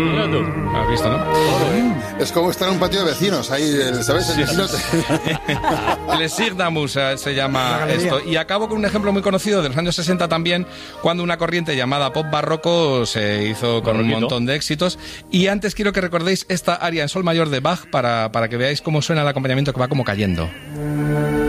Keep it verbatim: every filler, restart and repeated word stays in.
¿Has visto, no? Es como estar en un patio de vecinos, ahí, ¿sabes? El vecino te... Le Sigdamus se llama esto. Y acabo con un ejemplo muy conocido de los años sesenta también, cuando una corriente llamada pop barroco se hizo con un montón de éxitos. Y antes quiero que recordéis esta aria en sol mayor de Bach para, para que veáis cómo suena el acompañamiento, que va como cayendo.